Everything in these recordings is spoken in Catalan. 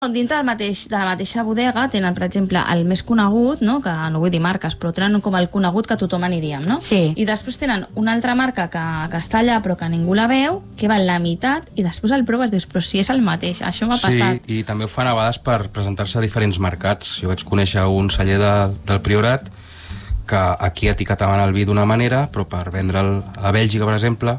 dintre de la mateixa bodega tenen, per exemple, el més conegut, no? Que no vull dir marques, però tenen com el conegut que tothom aniríem, no? Sí. I després tenen una altra marca que està allà però que ningú la veu, que val la meitat, i després el proves i dius, però si és el mateix, això m'ha passat. Sí, i també ho fan a vegades per presentar-se a diferents mercats. Jo vaig conèixer un celler del Priorat que aquí etiquetaven el vi d'una manera, però per vendre'l a Bèlgica, per exemple,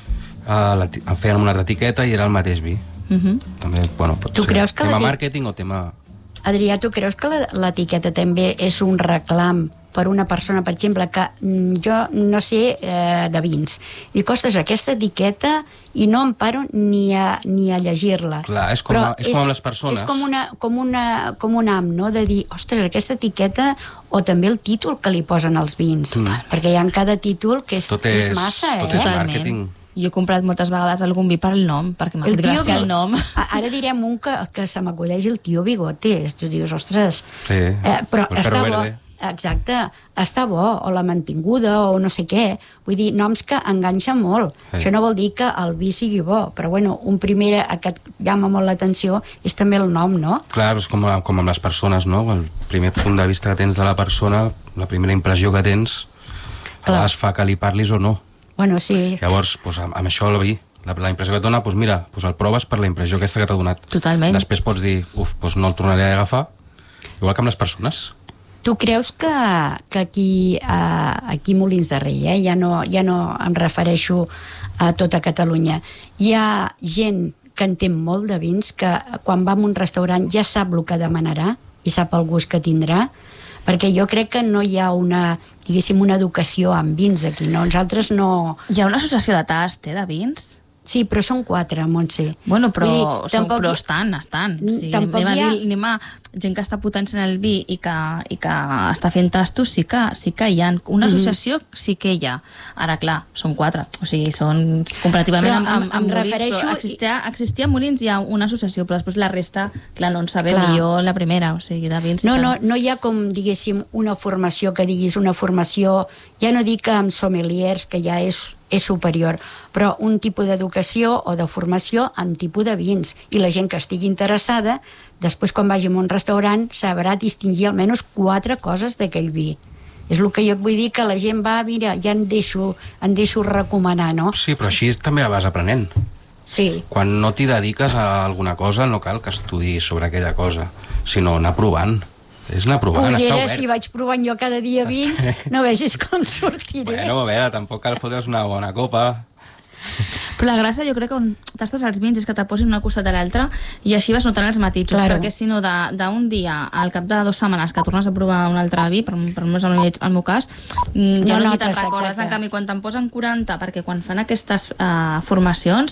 en feien una altra etiqueta i era el mateix vi. També, bueno, pot ser tema màrqueting o tema... Adrià, tu creus que l'etiqueta també és un reclam per una persona, per exemple, que jo no sé de vins, i costes aquesta etiqueta i no em paro ni a llegir-la. Clar, és com amb les persones. És com un ham, no?, de dir, ostres, aquesta etiqueta, o també el títol que li posen als vins, perquè hi ha cada títol que és massa, Tot és màrqueting. Jo he comprat moltes vegades algun vi per el nom, perquè m'ha fet gràcia el nom. Ara direm un que se m'acudeix, el tio Bigotes. Tu dius, ostres... Sí, però està bo. Exacte, està bo, o la mantinguda, o no sé què. Vull dir, noms que enganxen molt. Això no vol dir que el vi sigui bo, però bueno, un primer que et llama molt l'atenció és també el nom, no? Clar, és com amb les persones, no? El primer punt de vista que tens de la persona, la primera impressió que tens, a vegades fa que li parlis o no. Bueno, sí. Llavors, amb això el vi, la impressió que et dona, mira, el proves per la impressió aquesta que t'ha donat. Totalment. Després pots dir, no el tornaré a agafar. Igual que amb les persones. Tu creus que aquí a Molins de Rei, ja no em refereixo a tota Catalunya, hi ha gent que entén molt de vins, que quan va a un restaurant ja sap el que demanarà i sap el gust que tindrà? Perquè jo crec que no hi ha una educació en vins aquí, no? Nosaltres no... Hi ha una associació de tast, de vins? Sí, però són 4, Montse. Bueno, però estan. Anem a gent que està potenciant el vi i que està fent tastos, sí que hi ha. Una associació sí que hi ha. Ara, clar, són 4. O sigui, són comparativament amb Molins, però existia a Molins hi ha una associació, però després la resta, clar, no en sabem, millor la primera, o sigui, de vins... No hi ha com, diguéssim, una formació que diguis una formació, ja no dic amb sommeliers, que ja és superior, però un tipus d'educació o de formació amb tipus de vins, i la gent que estigui interessada després quan vagi a un restaurant sabrà distingir almenys 4 coses d'aquell vi. És el que jo vull dir, que la gent va, mira, ja em deixo recomanar, no? Sí, però així també vas aprenent. Sí. Quan no t'hi dediques a alguna cosa no cal que estudiïs sobre aquella cosa, sinó anar provant. És anar provant, està obert. Si vaig provant jo cada dia vins, no vegis com sortiré. Bueno, a veure, tampoc cal fotre's una bona copa. Però la gràcia, jo crec que on tastes els vins és que te posin una costat a l'altra i així vas notant els matisos, perquè si no d'un dia, al cap de 2 setmanes que tornes a provar un altre vi, per almenys el meu cas, ja no te'n recordes. En canvi, quan te'n posen 40, perquè quan fan aquestes formacions,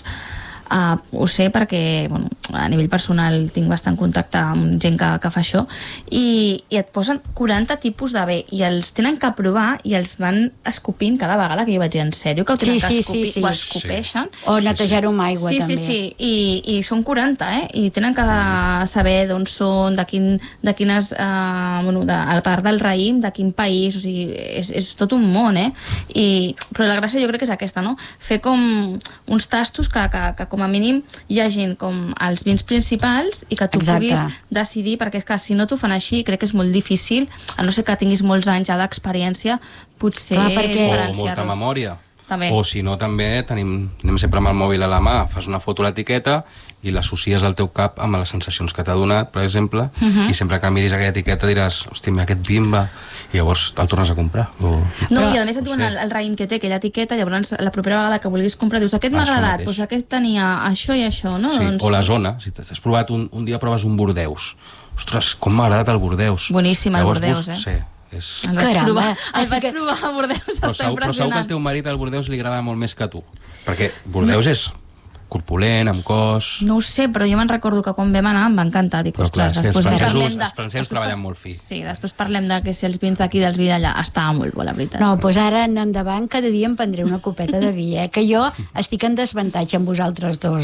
ho sé perquè a nivell personal tinc bastant contacte amb gent que fa això, i et posen 40 tipus de bé i els tenen que provar i els van escopint cada vegada, que jo vaig dir, en sèrio que ho tenen que escopir, o escopeixen o netejar-ho amb aigua també. Sí, i són 40, i tenen que saber d'on són, de quines al part del raïm, de quin país, o sigui, és tot un món, però la gràcia jo crec que és aquesta, no? Fer com uns tastos que com a mínim hi hagi com els vins principals i que tu puguis decidir, perquè és que si no t'ho fan així crec que és molt difícil, a no ser que tinguis molts anys ja d'experiència, potser diferenciar-los. O molta memòria. També. O si no, també anem sempre amb el mòbil a la mà, fas una foto a l'etiqueta i l'associes al teu cap amb les sensacions que t'ha donat, per exemple, i sempre que miris aquella etiqueta diràs, hòstia, aquest vi em va... I llavors el tornes a comprar. No, i a més et diuen el raïm que té aquella etiqueta, llavors la propera vegada que vulguis comprar dius, aquest m'ha agradat, doncs aquest tenia això i això, no? Sí, o la zona, si t'has provat un dia proves un Bordeus. Ostres, com m'ha agradat el Bordeus. Boníssim el Bordeus, Sí. El vaig provar a Bordeus, està impressionant. Però segur que al teu marit el Bordeus li agrada molt més que a tu, perquè Bordeus és corpulent, amb cos... No ho sé, però jo me'n recordo que quan vam anar em va encantar. Dic, ostres, els francesos treballen molt fi. Sí, després parlem de que si els vins d'aquí dels vi d'allà estava molt bo, la veritat. No, doncs ara en endavant cada dia em prendré una copeta de vi, que jo estic en desavantatge amb vosaltres dos,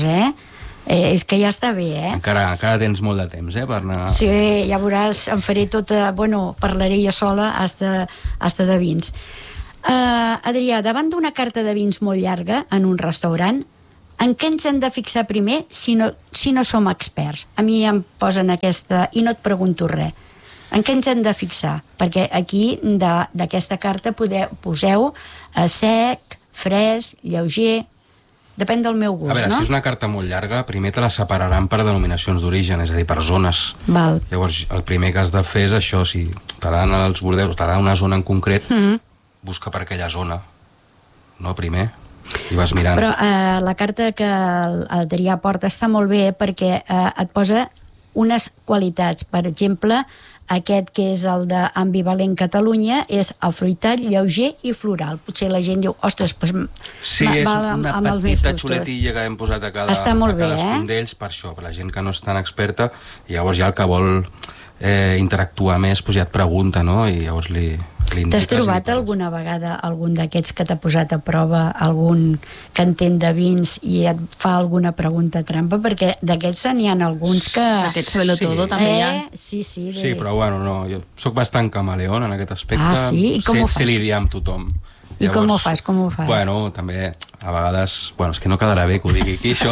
és que ja està bé, Encara tens molt de temps, per anar... Sí, ja veuràs, em faré tota... Bueno, parlaré jo sola hasta de vins. Adrià, davant d'una carta de vins molt llarga en un restaurant, En què ens hem de fixar primer si no som experts? A mi em posen aquesta... I no et pregunto res. En què ens hem de fixar? Perquè aquí, d'aquesta carta, poseu sec, fresc, lleuger... Depèn del meu gust, no? A veure, si és una carta molt llarga, primer te la separaran per denominacions d'origen, és a dir, per zones. Val. Llavors, el primer que has de fer és això, si t'agraden els bordeus, t'agrada una zona en concret, busca per aquella zona, no, primer, i vas mirant. Però la carta que l'Adrià porta està molt bé perquè et posa unes qualitats. Per exemple, aquest que és el d'Ambivalent Catalunya és afruitat, lleuger i floral. Potser la gent diu, ostres, doncs sí, és una petita xuletilla que hem posat a cadascun d'ells, per això, per la gent que no és tan experta, i llavors ja el que vol interactuar més, doncs ja et pregunta, no? I llavors li indiques. T'has trobat alguna vegada algun d'aquests que t'ha posat a prova, algun que entén de vins i et fa alguna pregunta trampa? Perquè d'aquests n'hi ha alguns que... D'aquests sabelo todo també hi ha. Sí, però bueno, no, jo soc bastant camaleón en aquest aspecte. Ah, sí? I com ho fas? Sé lidiar amb tothom. I com ho fas? Bueno, també, a vegades... Bueno, és que no quedarà bé que ho digui aquí, això.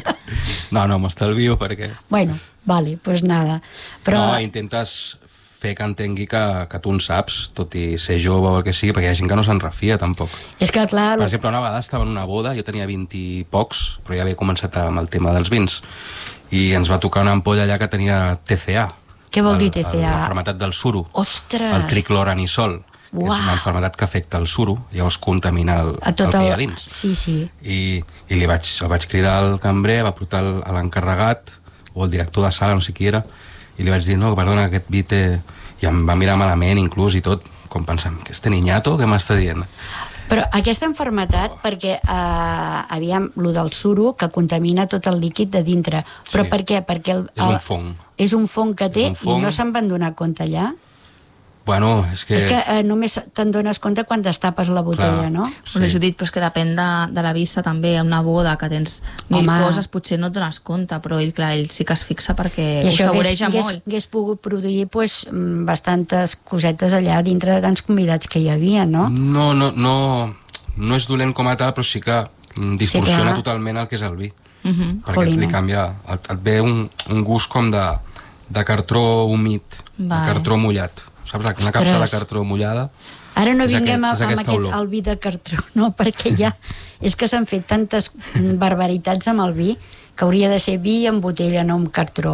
No, m'estalvio perquè... Bueno, vale, pues nada. Però... No, intentes fer que entengui que tu en saps, tot i ser jove o el que sigui, perquè hi ha gent que no se'n refia, tampoc. És que, clar... Per exemple, una vegada estava en una boda, jo tenia 20 i pocs, però ja havia començat amb el tema dels vins, i ens va tocar una ampolla allà que tenia TCA. Què vol dir TCA? La malaltia del suro. Ostres! El tricloranisol. Uau. És una malaltia que afecta el suro, llavors contamina el que hi ha dins. Sí. I el vaig cridar al cambrer, va portar a l'encarregat, o el director de sala, no sé qui era, i li vaig dir, no, perdona, aquest vi té... I em va mirar malament, inclús, i tot, com pensant, que este niñato, què m'està dient? Però aquesta malaltia, perquè, aviam, lo del suro, que contamina tot el líquid de dintre, però per què? Perquè és un fong. És un fong que té i no se'n van donar compte allà? Bueno, és que només te'n dones compte quan destapes la botella, no? Però Judit, però és que depèn de la vista també, a una boda que tens mil coses, potser no et dones compte, però ell sí que es fixa perquè ho saboreja molt. Hagués pogut produir bastantes cosetes allà dintre de tants convidats que hi havia, no? No és dolent com a tal, però sí que distorsiona totalment el que és el vi. Perquè li canvia, et ve un gust com de cartró humit, de cartró mullat. Saps? Una capsa de cartró mullada. Ara no vinguem amb el vi de cartró, no? Perquè ja és que s'han fet tantes barbaritats amb el vi que hauria de ser vi en botella, no amb cartró,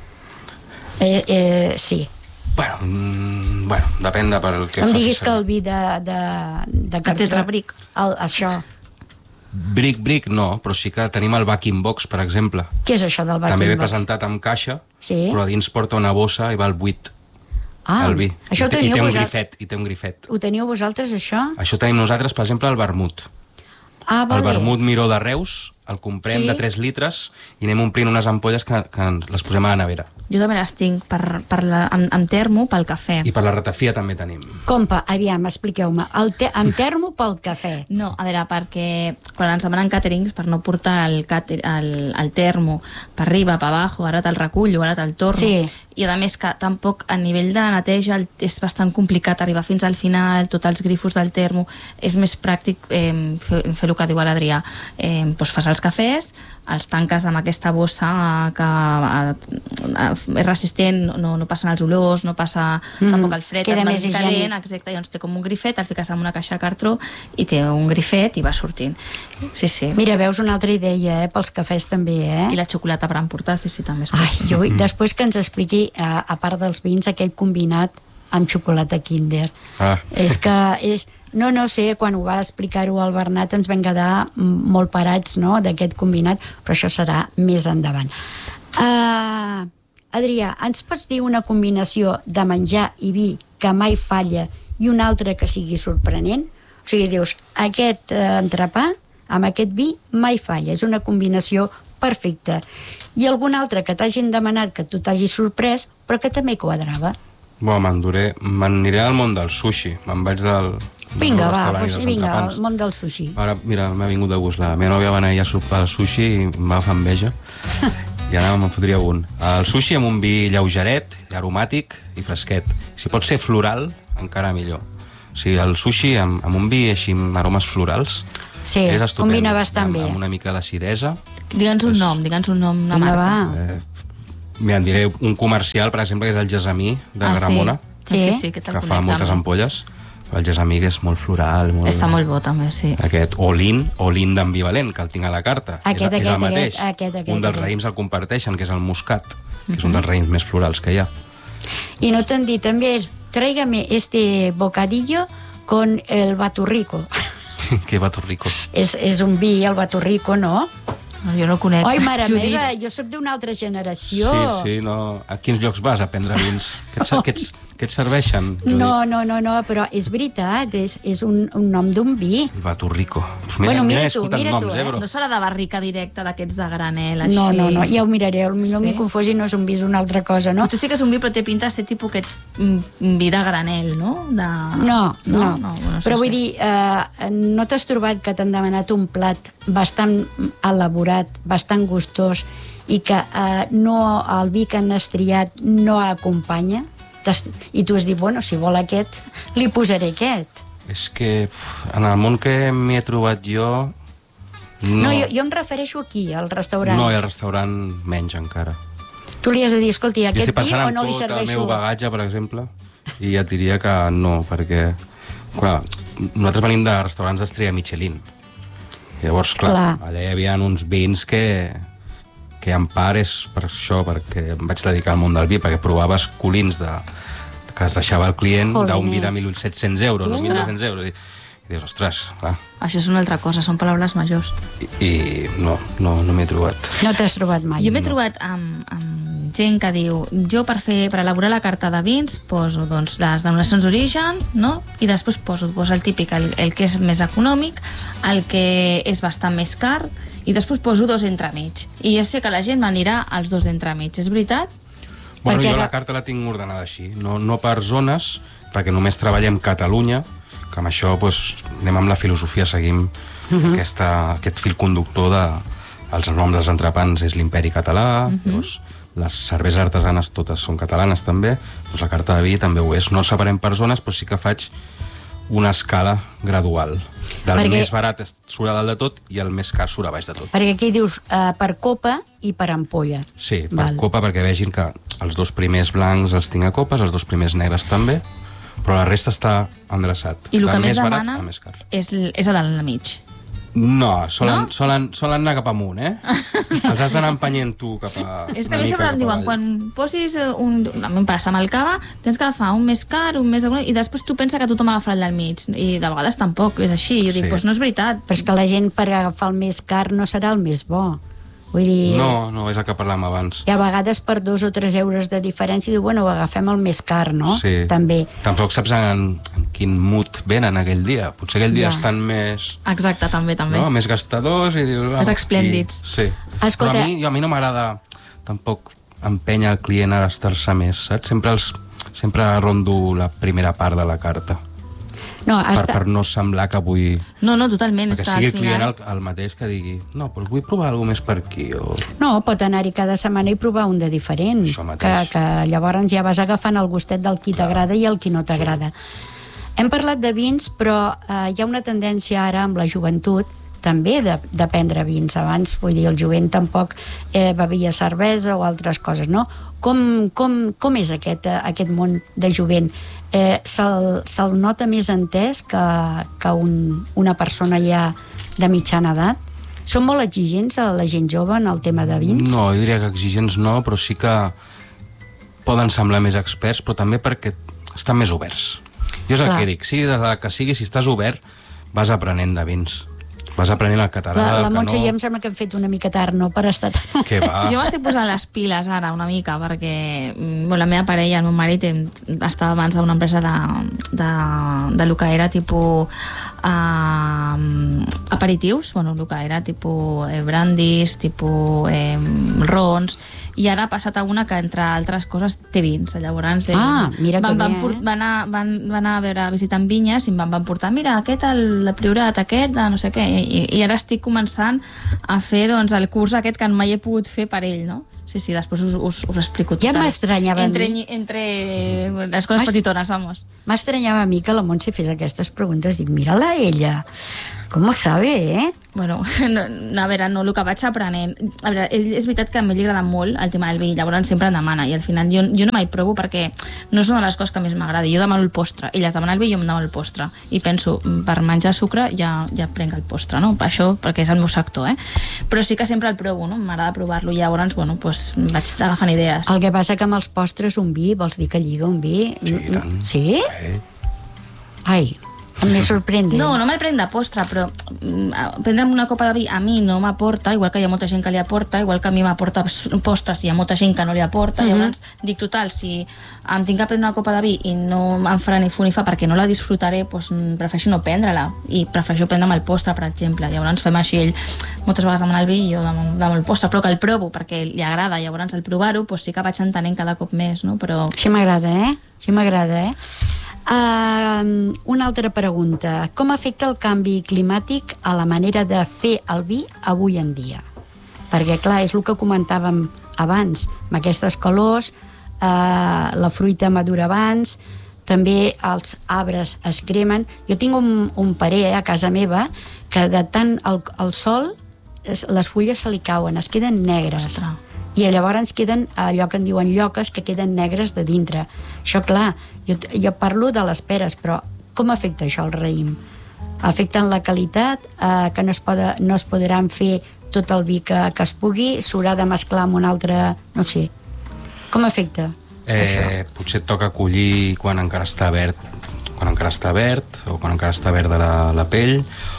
sí. Bueno, depèn de per el que facis. Em diguis que el vi de cartró... Tetrabric. Això. Bric no, però sí que tenim el Backing Box, per exemple. Què és això del Backing Box? També ve presentat amb caixa, però a dins porta una bossa i va al buit. El vi. Això I té un grifet. Ho teniu vosaltres, això? Això tenim nosaltres, per exemple, el vermut. El vermut Miró de Reus, el comprem de 3 litres i anem omplint unes ampolles que les posem a la nevera. Jo també les tinc amb termo pel cafè. I per la ratafia també tenim. Compa, aviam, expliqueu-me. Amb termo pel cafè? No, a veure, perquè quan ens demanen càterings, per no portar el termo per arriba, per abajo, ara te'l recullo, ara te'l torno. Sí. I a més que tampoc a nivell de neteja és bastant complicat arribar fins al final, tots els grifos del termo. És més pràctic fer el que diu l'Adrià. Fas els cafès, els tanques amb aquesta bossa que és resistent, no passen els olors, no passa tampoc el fred, queda més calent, exacte, llavors té com un grifet, el fiques en una caixa de cartró i té un grifet i va sortint. Sí. Mira, veus una altra idea, pels cafès també, I la xocolata per emportar, sí, també. Jo vull, després que ens expliqui, a part dels vins, aquell combinat amb xocolata Kinder. És que no sé, quan ho va explicar-ho al Bernat ens vam quedar molt parats, no?, d'aquest combinat, però això serà més endavant. Adrià, ens pots dir una combinació de menjar i vi que mai falla i una altra que sigui sorprenent? O sigui, dius, aquest entrepà amb aquest vi mai falla, és una combinació perfecta. I algun altre que t'hagin demanat, que tu t'hagis sorprès, però que també quadrava? M'aniré al món del sushi. Me'n vaig del vinga, al món del sushi. Ara, mira, m'ha vingut de gust. La meva nòvia va anar a sopar al sushi i em va fer enveja. I ara me'n fotria un. El sushi amb un vi lleugeret, aromàtic i fresquet. Si pot ser floral, encara millor. O sigui, el sushi amb un vi així amb aromes florals, Sí, és estupend. combina bastant bé. Amb una mica d'acidesa. Digue'ns un nom, una marca. Mira, en diré un comercial, per exemple, que és el Gesamí de Gramona, sí, que fa moltes ampolles. El Gesamí és molt floral. Està molt bo, també, sí. Aquest Olin d'ambivalent, que el tinc a la carta. És el mateix. Un dels raïms el comparteixen, que és el muscat, que és un dels raïms més florals que hi ha. I no t'han dit també, tráigame este bocadillo con el baturrico. Què baturrico? És un vi, el baturrico, no? Jo no el conec. Oi, mare meva, jo soc d'una altra generació. Sí, no. A quins llocs vas a prendre vins? Què et serveixen? No, però és veritat, és un nom d'un vi. El baturrico. Bueno, mira tu, bro. No serà de barrica directa, d'aquests de granel, així? No, ja ho miraré, potser m'hi confosi, no és un vi, és una altra cosa, no? Potser sí que és un vi, però té pinta de ser tipus aquest vi de granel, no? No. Però vull dir, no t'has trobat que t'han demanat un plat bastant elaborat, bastant gustós, i que el vi que han estriat no acompanya? I tu has dit, bueno, si vol aquest, li posaré aquest. És que en el món que m'hi he trobat jo... No, jo em refereixo aquí, al restaurant. No, i al restaurant menys encara. Tu li has de dir, escolti, aquest vi o no li serveixo... Estic pensant en tot el meu bagatge, per exemple, i ja et diria que no, perquè... Clar, nosaltres venim de restaurants d'estrella Michelin. Llavors, clar, allà hi havia uns vins que en part és per això, perquè em vaig dedicar al món del vi, perquè provaves colins que es deixava el client d'un vi de 1.700 euros o 1.200 euros. I dius, ostres, clar. Això és una altra cosa, són paraules majors. I no m'he trobat. No t'has trobat mai? Jo m'he trobat amb gent que diu, jo per elaborar la carta de vins poso les denominacions d'origen, no? I després poso el típic, el que és més econòmic, el que és bastant més car, i després poso dos entremig. I ja sé que la gent m'anirà als dos entremig, és veritat? Bueno, jo la carta la tinc ordenada així, no per zones, perquè només treballem Catalunya, que amb això anem amb la filosofia, seguim aquest fil conductor els noms dels entrepans és l'Imperi Català, les cerveses artesanes totes són catalanes també, la carta de vi també ho és. No el separem per zones, però sí que faig una escala gradual. Del més barat surt a dalt de tot i el més car surt a baix de tot. Perquè aquí dius per copa i per ampolla. Sí, per copa, perquè vegin que els dos primers blancs els tinc a copes, els dos primers negres també, però la resta està endreçat. I el que més demana és a dalt mig. No, solen anar cap amunt, Els has d'anar empenyent tu cap a... És que a mi sempre em diuen, quan posis a mi em passa amb el cava, tens que agafar un més car, un més... i després tu penses que tothom agafarà el del mig, i de vegades tampoc és així, jo dic, no és veritat. Però és que la gent per agafar el més car no serà el més bo. Vull dir... No, és el que parlàvem abans. I a vegades per 2 o 3 euros de diferència diu, bueno, agafem el més car, no? Sí. També. Tampoc saps en quin mood venen aquell dia. Potser aquell dia estan més... Exacte, també. No? Més gastadors i dius... Més esplèndids. Sí. Però a mi no m'agrada tampoc empènyer el client a gastar-se més, saps? Sempre rondo la primera part de la carta. No, per no semblar que vull... No, totalment. Perquè sigui el client el mateix que digui no, però vull provar alguna més per aquí. No, pot anar-hi cada setmana i provar un de diferent. Això mateix. Que llavors ja vas agafant el gustet del qui t'agrada i el qui no t'agrada. Hem parlat de vins, però hi ha una tendència ara amb la joventut també de prendre vins. Abans, vull dir, el jovent tampoc bevia cervesa o altres coses, no? Com és aquest món de jovent? Se'l nota més entès que una persona ja de mitjana edat? Són molt exigents a la gent jove en el tema de vins? No, jo diria que exigents no, però sí que poden semblar més experts, però també perquè estan més oberts. Jo és el que dic, sigui que sigui, si estàs obert, vas aprenent de vins. Vas aprenent el català. La Montse i em sembla que hem fet una mica tard, no?, per estar... Què va? Jo m'estic posant les piles ara una mica, perquè la meva parella, el meu marit, estava abans d'una empresa de lo que era tipus aperitius, el que era tipus brandis, tipus rons, i ara ha passat a una que, entre altres coses, té vins. Llavors, mira que bé, van anar a veure visitant vinyes i em van portar, mira, aquest el Priorat, aquest, no sé què, i ara estic començant a fer el curs aquest que mai he pogut fer per ell, no? Sí, després us explico tot. Ja m'estranyava a mi. Entre les coses petitones, vamos. M'estranyava a mi que la Montse fes aquestes preguntes. Dic, mira-la ella. Com ho sabe, eh? Bueno, a veure, no, el que vaig aprenent... A veure, és veritat que a mi li agrada molt el tema del vi, llavors sempre em demana, i al final jo no mai provo perquè no és una de les coses que més m'agrada. Jo demano el postre, ella es demana el vi i jo em demano el postre. I penso, per menjar sucre ja prenc el postre, no? Això, perquè és el meu sector, eh? Però sí que sempre el provo, no? M'agrada provar-lo i llavors, bueno, doncs vaig agafant idees. El que passa que amb els postres un vi, vols dir que lliga un vi? Sí, tant. Sí? Ai, em sorprèn. No me'l prenc de postre, però prendre'm una copa de vi a mi no m'aporta, igual que hi ha molta gent que li aporta, igual que a mi m'aporta postres i hi ha molta gent que no li aporta. Llavors dic, total, si em tinc que prendre una copa de vi i no em farà ni fu ni fa perquè no la disfrutaré, doncs prefereixo no prendre-la i prefereixo prendre'm el postre, per exemple. Llavors fem així, ell moltes vegades demana el vi i jo demano el postre, però que el provo perquè li agrada. Llavors al provar-ho doncs sí que vaig entenent cada cop més, no? Però... Així m'agrada, eh? Així m'agrada, eh? Una altra pregunta. Com afecta el canvi climàtic a la manera de fer el vi avui en dia? Perquè, clar, és el que comentàvem abans, amb aquestes calors, la fruita madura abans, també els arbres es cremen. Jo tinc un parer a casa meva que de tant el sol, les fulles se li cauen, es queden negres. Ostres. I llavors queden allò que en diuen lloques, que queden negres de dintre. Això, clar, jo parlo de les peres, però com afecta això el raïm? Afecten la qualitat, que no es podran fer tot el vi que es pugui, s'haurà de mesclar amb un altre... No sé. Com afecta això? Potser et toca collir quan encara està verd, o quan encara està verda la pell,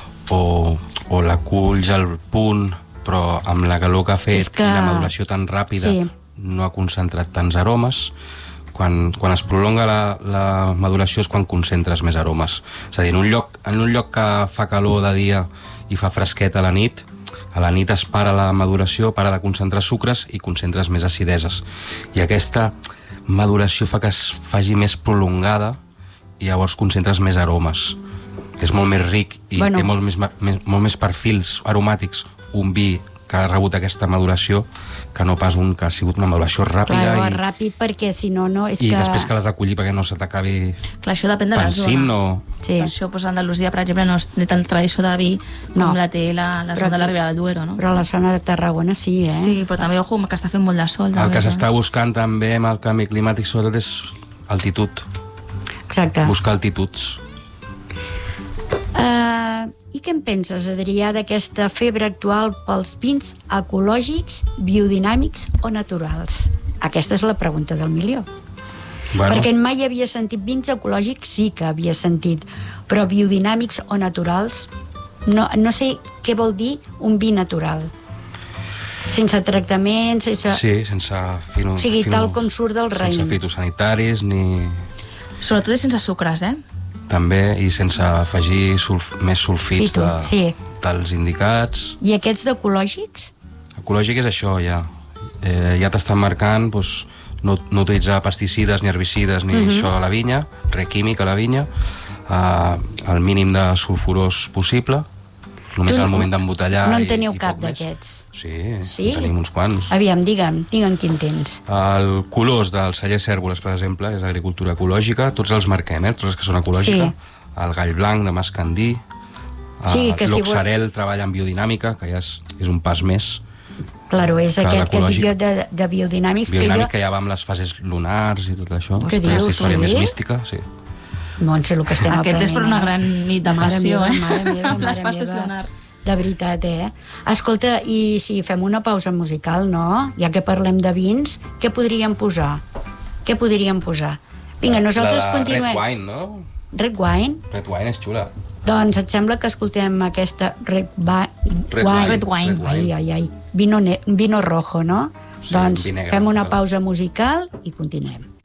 o la culls al punt, però amb la calor que ha fet i la maduració tan ràpida no ha concentrat tants aromes. Quan es prolonga la maduració és quan concentres més aromes. És a dir, en un lloc que fa calor de dia i fa fresquet a la nit es para la maduració, para de concentrar sucres i concentres més acideses. I aquesta maduració fa que es faci més prolongada i llavors concentres més aromes. És molt més ric i té molt més perfils aromàtics un vi que ha rebut aquesta maduració que no pas un que ha sigut una maduració ràpida. Clar, ràpid, perquè si no, és i que... després que l'has de collir perquè no se t'acabi... Clar, això depèn de les zones. Sí. Per això, Andalusia, per exemple, no té tanta tradició de vi com la té la zona de la Ribera del Duero, no? Però la zona de Tarragona sí, eh? Sí, però també, ojo, que està fent molt de sol. El que s'està buscant també amb el canvi climàtic, sobretot, és altitud. Exacte. Buscar altituds. I què en penses, Adrià, d'aquesta febre actual pels vins ecològics, biodinàmics o naturals? Aquesta és la pregunta del milió. Perquè mai havia sentit vins ecològics, sí que havia sentit, però biodinàmics o naturals, no sé què vol dir un vi natural. Sense tractament, sense... Sí, sense... O sigui, tal com surt del raïm. Sense fitosanitaris, ni... Sobretot és sense sucres, eh? També, i sense afegir més sulfits dels indicats. I aquests d'ecològics? Ecològic és això, ja. Ja t'estan marcant no utilitzar pesticides ni herbicides ni això a la vinya, res químic a la vinya, el mínim de sulfurós possible, només al moment d'embotellar. No en teniu cap d'aquests? Sí, tenim uns quants. Aviam, digue'm quin tens. El Colors del celler Cérvoles, per exemple, és agricultura ecològica, tots els marquem, tots els que són ecològica. El Gall Blanc de Mascandí, l'Oxarel treballa en biodinàmica, que ja és un pas més. Claro, és aquest que dic jo de biodinàmics. Biodinàmic que ja va amb les fases lunars i tot això. Què dius? Aquesta història més mística, sí. No en sé el que estem aprenent. Aquest és per una gran nit de passió, Mare meva, les fases lunars. De veritat, Escolta, i si fem una pausa musical, no? Ja que parlem de vins, què podríem posar? Vinga, nosaltres continuem. Red Wine, no? Red Wine? Red Wine és xula. Doncs et sembla que escoltem aquesta Red Wine. Ai. Vino rojo, no? Doncs fem una pausa musical i continuem.